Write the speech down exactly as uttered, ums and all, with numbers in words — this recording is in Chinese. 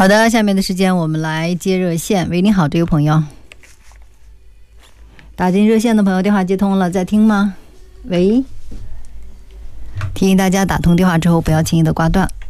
好的，下面的时间我们来接热线。喂，你好，这位朋友。打进热线的朋友电话接通了，在听吗？喂，提醒大家打通电话之后不要轻易的挂断。